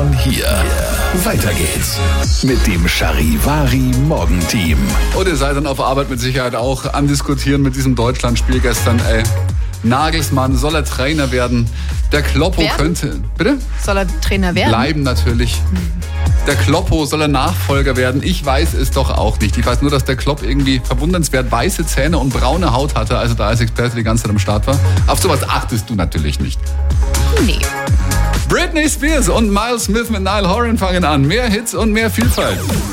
von hier. Weiter geht's mit dem Charivari Morgenteam. Und ihr seid dann auf Arbeit mit Sicherheit auch am Diskutieren mit diesem Deutschlandspiel gestern. Nagelsmann, soll er Trainer werden? Der Kloppo könnte... Bitte? Soll er Trainer werden? Bleiben natürlich. Der Kloppo, soll er Nachfolger werden? Ich weiß es doch auch nicht. Ich weiß nur, dass der Klopp irgendwie verwundernswert weiße Zähne und braune Haut hatte, als er da als Experte die ganze Zeit am Start war. Auf sowas achtest du natürlich nicht. Nee. Britney Spears und Miles Smith mit Niall Horan fangen an. Mehr Hits und mehr Vielfalt.